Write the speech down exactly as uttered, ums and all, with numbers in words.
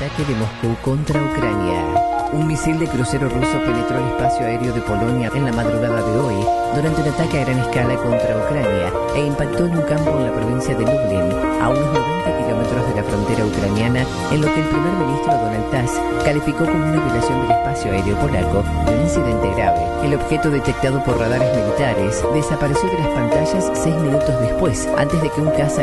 ataque de Moscú contra Ucrania. Un misil de crucero ruso penetró el espacio aéreo de Polonia en la madrugada de hoy durante un ataque a gran escala contra Ucrania e impactó en un campo en la provincia de Lublin, a unos noventa kilómetros de la frontera ucraniana, en lo que el primer ministro Donald Tusk calificó como una violación del espacio aéreo polaco y un incidente grave. El objeto, detectado por radares militares, desapareció de las pantallas seis minutos después, antes de que un caza